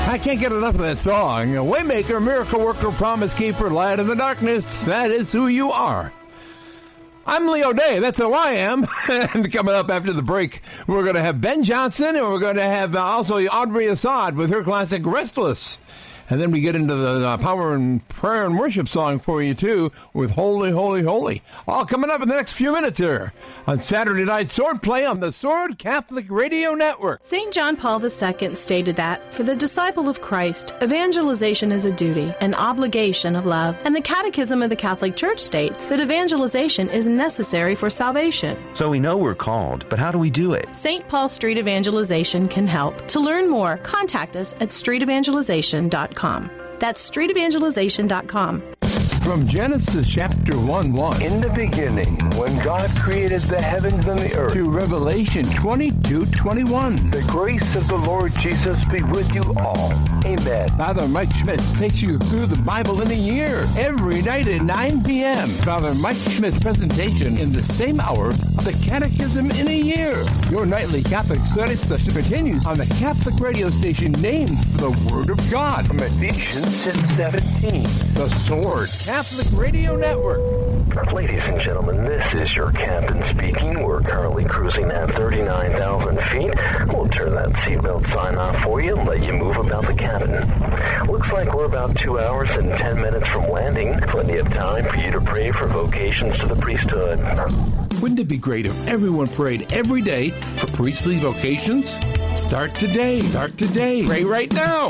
I can't get enough of that song. Waymaker, miracle worker, promise keeper, light in the darkness. That is who you are. I'm Leo Day. That's who I am. And coming up after the break, we're going to have Ben Johnson, and we're going to have also Audrey Assad with her classic Restless. And then we get into the power and prayer and worship song for you, too, with Holy, Holy, Holy. All coming up in the next few minutes here on Saturday Night Sword Play on the Sword Catholic Radio Network. St. John Paul II stated that, for the disciple of Christ, evangelization is a duty, an obligation of love. And the Catechism of the Catholic Church states that evangelization is necessary for salvation. So we know we're called, but how do we do it? St. Paul Street Evangelization can help. To learn more, contact us at streetevangelization.com. That's streetevangelization.com. From Genesis chapter 1:1. In the beginning, when God created the heavens and the earth. To Revelation 22:21. The grace of the Lord Jesus be with you all. Amen. Father Mike Schmitz takes you through the Bible in a year. Every night at 9 p.m. Father Mike Schmitz presentation in the same hour of the Catechism in a Year. Your nightly Catholic study session continues on the Catholic radio station named for the Word of God. From Ephesians 6:17. The Sword Catholic Radio Network. Ladies and gentlemen, this is your captain speaking. We're currently cruising at 39,000 feet. We'll turn that seatbelt sign off for you and let you move about the cabin. Looks like we're about 2 hours and 10 minutes from landing. Plenty of time for you to pray for vocations to the priesthood. Wouldn't it be great if everyone prayed every day for priestly vocations? Start today. Start today. Pray right now.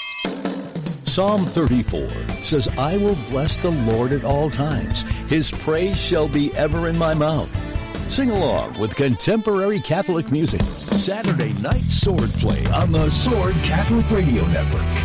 Psalm 34 says, I will bless the Lord at all times. His praise shall be ever in my mouth. Sing along with contemporary Catholic music. Saturday Night Sword Play on the Sword Catholic Radio Network.